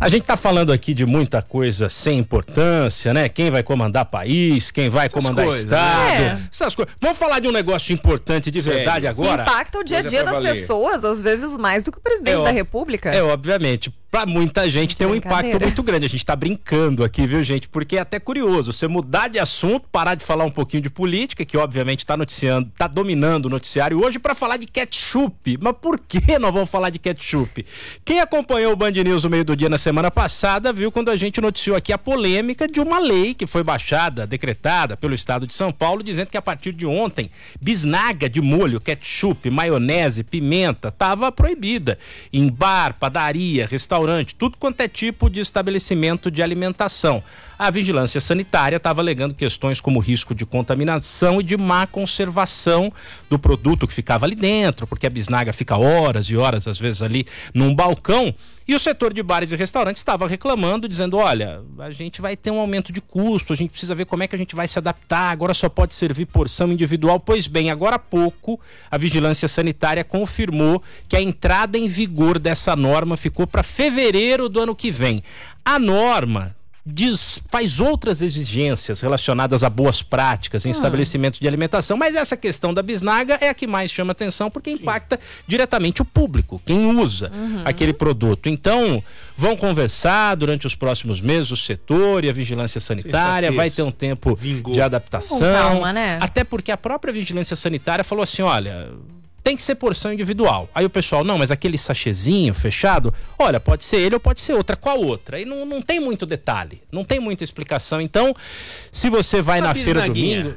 A gente tá falando aqui de muita coisa sem importância, né? Quem vai comandar país, quem vai comandar estado, essas coisas. Vamos falar de um negócio importante de verdade agora? Que impacta o dia a dia das pessoas, às vezes mais do que o presidente da República. Obviamente. Pra muita gente tem um impacto muito grande. A gente tá brincando aqui, viu, gente? Porque é até curioso. Você mudar de assunto, parar de falar um pouquinho de política, que obviamente tá noticiando, tá dominando o noticiário hoje, pra falar de ketchup. Mas por que nós vamos falar de ketchup? Quem acompanhou o Band News no meio do dia na semana passada, viu quando a gente noticiou aqui a polêmica de uma lei que foi baixada, decretada pelo estado de São Paulo, dizendo que a partir de ontem, bisnaga de molho, ketchup, maionese, pimenta, tava proibida em bar, padaria, restaurante, tudo quanto é tipo de estabelecimento de alimentação. A vigilância sanitária estava alegando questões como risco de contaminação e de má conservação do produto que ficava ali dentro, porque a bisnaga fica horas e horas, às vezes, ali num balcão. E o setor de bares e restaurantes estava reclamando, dizendo, olha, a gente vai ter um aumento de custo, a gente precisa ver como é que a gente vai se adaptar, agora só pode servir porção individual. Pois bem, agora há pouco, a vigilância sanitária confirmou que a entrada em vigor dessa norma ficou para fevereiro do ano que vem. A norma faz outras exigências relacionadas a boas práticas em estabelecimentos de alimentação, mas essa questão da bisnaga é a que mais chama atenção porque impacta diretamente o público, quem usa aquele produto. Então, vão conversar durante os próximos meses o setor e a vigilância sanitária, vai ter um tempo de adaptação, calma, né? Até porque a própria vigilância sanitária falou assim, olha, tem que ser porção individual. Aí o pessoal, não, mas aquele sachêzinho fechado, olha, pode ser ele ou pode ser outra. Qual outra? Aí não tem muito detalhe, não tem muita explicação. Então, se você vai na feira domingo,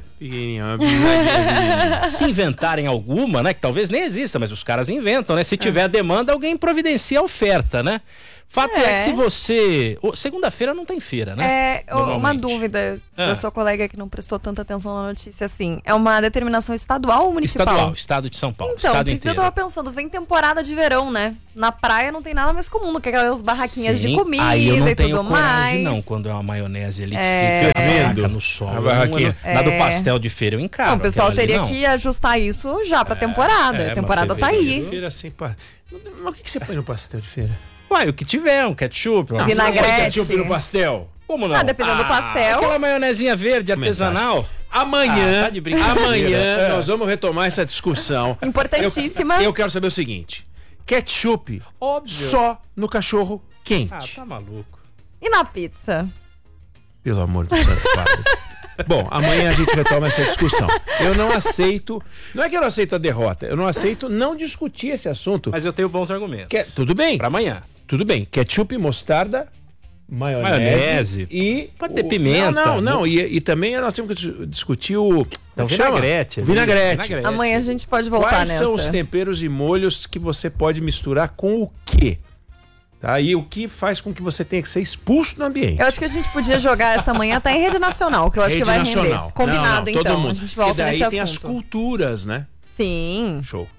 se inventarem alguma, né, que talvez nem exista, mas os caras inventam, né? Se tiver demanda, alguém providencia a oferta, né? Fato é que se você... Segunda-feira não tem feira, né? Uma dúvida da sua colega que não prestou tanta atenção na notícia, assim. É uma determinação estadual ou municipal? Estadual, estado de São Paulo, então, estado inteiro. Eu tava pensando, vem temporada de verão, né? Na praia não tem nada mais comum do que aquelas barraquinhas de comida aí eu não e tenho tudo coragem, mais. não, quando é uma maionese ali que fica no sol. A barraquinha. Na do pastel de feira eu encaro. Então, o pessoal teria que ajustar isso já pra temporada. A temporada tá aí. Feira assim, mas o que você põe no pastel de feira? Uai, o que tiver, um ketchup, um vinagrete. Ketchup no pastel? Como não? Dependendo do pastel. Aquela maionezinha verde artesanal. Amanhã nós vamos retomar essa discussão. Importantíssima. Eu quero saber o seguinte: ketchup só no cachorro quente. Tá maluco. E na pizza? Pelo amor do Santo Padre. Bom, amanhã a gente retoma essa discussão. Eu não aceito, não é que eu não aceito a derrota, eu não aceito não discutir esse assunto. Mas eu tenho bons argumentos. Tudo bem. Pra amanhã. Tudo bem. Ketchup, mostarda, maionese e... Pode ter pimenta. Não. E também nós temos que discutir o... vinagrete. Vinagrete. Amanhã a gente pode voltar nessa. Quais são os temperos e molhos que você pode misturar com o quê? Tá? E o que faz com que você tenha que ser expulso do ambiente? Eu acho que a gente podia jogar essa manhã até em rede nacional, que eu acho que vai render. Combinado, então. Todo mundo. A gente volta nesse assunto. Tem as culturas, né? Sim. Show.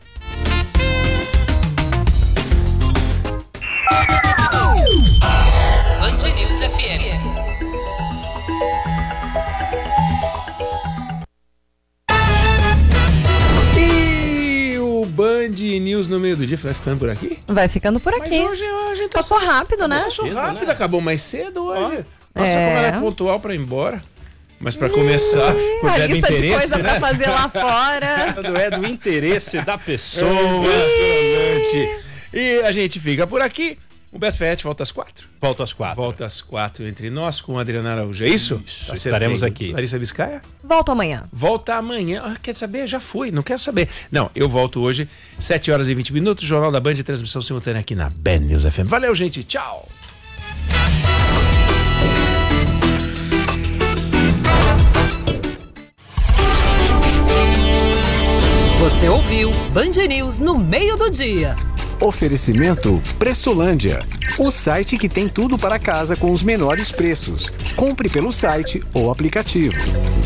Band News FM. Band News no meio do dia vai ficando por aqui? Vai ficando por aqui. Mas hoje tá passou rápido, né? Passou rápido, acabou mais cedo hoje. Nossa, como ela é pontual pra ir embora. Mas pra começar, quando é do interesse, de coisa pra fazer lá fora. Quando é do interesse da pessoa. E a gente fica por aqui. O Beto Ferretti volta às 4. Volta às 4. Volta às 4 entre nós com a Adriana Araújo. É isso? Tá, estaremos aqui. Larissa Biscaia? Volta amanhã. Volta amanhã. Quer saber? Já fui. Não quero saber. Não, eu volto hoje, 7 horas e 20 minutos. Jornal da Band, transmissão simultânea aqui na Band News FM. Valeu, gente. Tchau. Você ouviu Band News no meio do dia. Oferecimento Pressolândia, o site que tem tudo para casa com os menores preços. Compre pelo site ou aplicativo.